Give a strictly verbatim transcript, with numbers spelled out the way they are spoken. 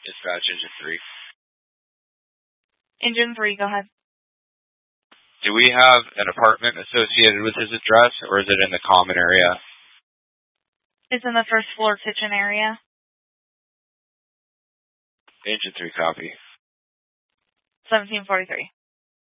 Dispatch engine three. Engine three, go ahead. Do we have an apartment associated with his address, or is it in the common area? It's in the first floor kitchen area. Engine three, copy. seventeen forty-three.